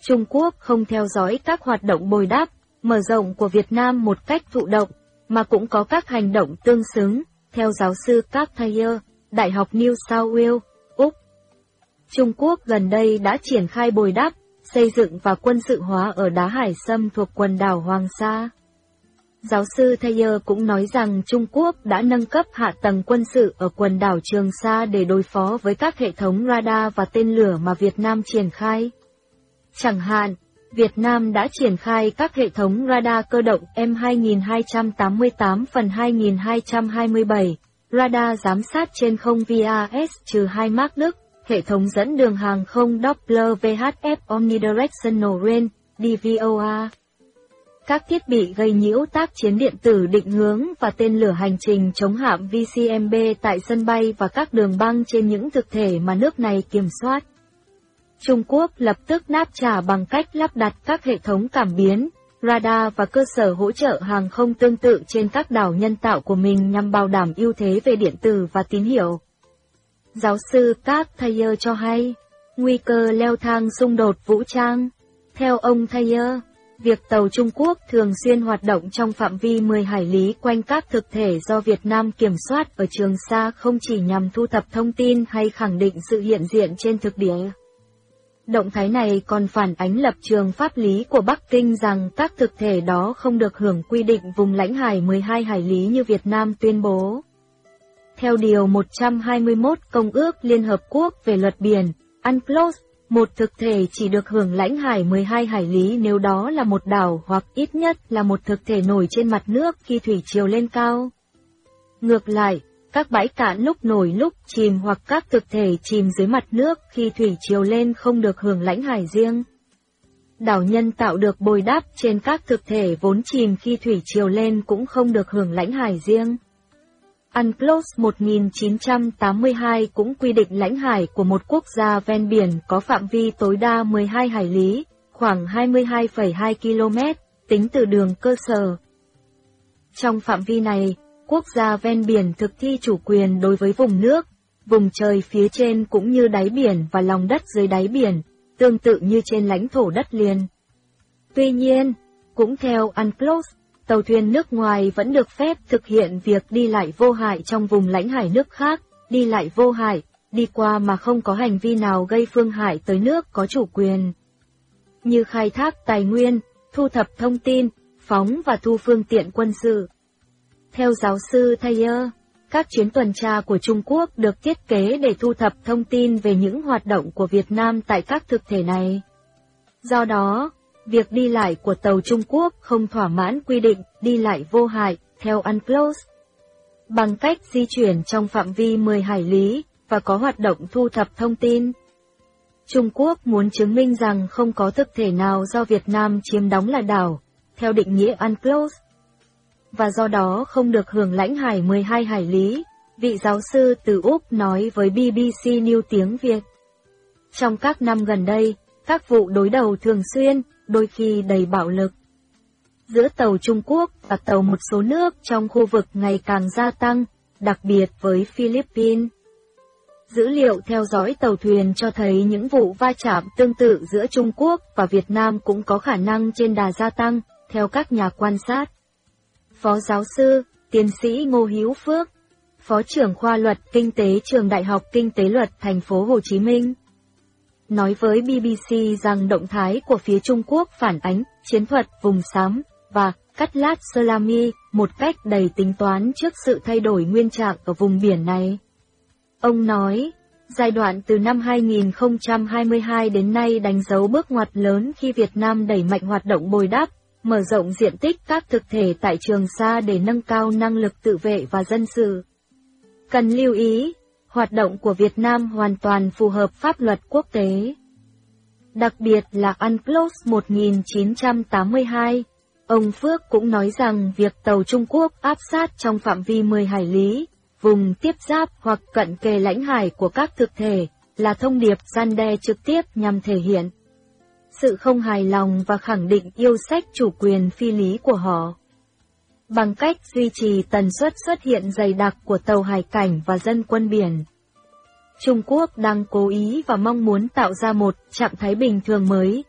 Trung Quốc không theo dõi các hoạt động bồi đắp, mở rộng của Việt Nam một cách thụ động, mà cũng có các hành động tương xứng, theo giáo sư Park Thayer, Đại học New South Wales, Úc. Trung Quốc gần đây đã triển khai bồi đắp, xây dựng và quân sự hóa ở đá Hải Sâm thuộc quần đảo Hoàng Sa. Giáo sư Thayer cũng nói rằng Trung Quốc đã nâng cấp hạ tầng quân sự ở quần đảo Trường Sa để đối phó với các hệ thống radar và tên lửa mà Việt Nam triển khai. Chẳng hạn, Việt Nam đã triển khai các hệ thống radar cơ động M2288 phần 2227, radar giám sát trên không VAS-2 Mark Đức, hệ thống dẫn đường hàng không Doppler VHF Omnidirectional Range, DVOR. Các thiết bị gây nhiễu tác chiến điện tử định hướng và tên lửa hành trình chống hạm VCMB tại sân bay và các đường băng trên những thực thể mà nước này kiểm soát. Trung Quốc lập tức đáp trả bằng cách lắp đặt các hệ thống cảm biến, radar và cơ sở hỗ trợ hàng không tương tự trên các đảo nhân tạo của mình nhằm bảo đảm ưu thế về điện tử và tín hiệu. Giáo sư Park Thayer cho hay, nguy cơ leo thang xung đột vũ trang. Theo ông Thayer, việc tàu Trung Quốc thường xuyên hoạt động trong phạm vi 10 hải lý quanh các thực thể do Việt Nam kiểm soát ở Trường Sa không chỉ nhằm thu thập thông tin hay khẳng định sự hiện diện trên thực địa. Động thái này còn phản ánh lập trường pháp lý của Bắc Kinh rằng các thực thể đó không được hưởng quy định vùng lãnh hải 12 hải lý như Việt Nam tuyên bố. Theo Điều 121 Công ước Liên Hợp Quốc về luật biển, UNCLOS, một thực thể chỉ được hưởng lãnh hải 12 hải lý nếu đó là một đảo hoặc ít nhất là một thực thể nổi trên mặt nước khi thủy triều lên cao. Ngược lại, các bãi cạn lúc nổi lúc chìm hoặc các thực thể chìm dưới mặt nước khi thủy triều lên không được hưởng lãnh hải riêng. Đảo nhân tạo được bồi đắp trên các thực thể vốn chìm khi thủy triều lên cũng không được hưởng lãnh hải riêng. UNCLOS 1982 cũng quy định lãnh hải của một quốc gia ven biển có phạm vi tối đa 12 hải lý, khoảng 22,2 km, tính từ đường cơ sở. Trong phạm vi này, quốc gia ven biển thực thi chủ quyền đối với vùng nước, vùng trời phía trên cũng như đáy biển và lòng đất dưới đáy biển, tương tự như trên lãnh thổ đất liền. Tuy nhiên, cũng theo UNCLOS, tàu thuyền nước ngoài vẫn được phép thực hiện việc đi lại vô hại trong vùng lãnh hải nước khác, đi lại vô hại, đi qua mà không có hành vi nào gây phương hại tới nước có chủ quyền. Như khai thác tài nguyên, thu thập thông tin, phóng và thu phương tiện quân sự. Theo giáo sư Thayer, các chuyến tuần tra của Trung Quốc được thiết kế để thu thập thông tin về những hoạt động của Việt Nam tại các thực thể này. Do đó, việc đi lại của tàu Trung Quốc không thỏa mãn quy định đi lại vô hại, theo UNCLOS. Bằng cách di chuyển trong phạm vi 10 hải lý và có hoạt động thu thập thông tin. Trung Quốc muốn chứng minh rằng không có thực thể nào do Việt Nam chiếm đóng là đảo, theo định nghĩa UNCLOS. Và do đó không được hưởng lãnh hải 12 hải lý, vị giáo sư từ Úc nói với BBC News tiếng Việt. Trong các năm gần đây, các vụ đối đầu thường xuyên, đôi khi đầy bạo lực, giữa tàu Trung Quốc và tàu một số nước trong khu vực ngày càng gia tăng, đặc biệt với Philippines. Dữ liệu theo dõi tàu thuyền cho thấy những vụ va chạm tương tự giữa Trung Quốc và Việt Nam cũng có khả năng trên đà gia tăng, theo các nhà quan sát. Phó giáo sư, tiến sĩ Ngô Hữu Phước, Phó trưởng khoa luật kinh tế Trường Đại học Kinh tế Luật Thành phố Hồ Chí Minh, nói với BBC rằng động thái của phía Trung Quốc phản ánh chiến thuật vùng xám và cắt lát salami một cách đầy tính toán trước sự thay đổi nguyên trạng ở vùng biển này. Ông nói, giai đoạn từ năm 2022 đến nay đánh dấu bước ngoặt lớn khi Việt Nam đẩy mạnh hoạt động bồi đắp, mở rộng diện tích các thực thể tại Trường Sa để nâng cao năng lực tự vệ và dân sự. Cần lưu ý, hoạt động của Việt Nam hoàn toàn phù hợp pháp luật quốc tế. Đặc biệt là UNCLOS 1982. Ông Phước cũng nói rằng việc tàu Trung Quốc áp sát trong phạm vi 10 hải lý, vùng tiếp giáp hoặc cận kề lãnh hải của các thực thể, là thông điệp răn đe trực tiếp nhằm thể hiện sự không hài lòng và khẳng định yêu sách chủ quyền phi lý của họ. Bằng cách duy trì tần suất xuất hiện dày đặc của tàu hải cảnh và dân quân biển, Trung Quốc đang cố ý và mong muốn tạo ra một trạng thái bình thường mới,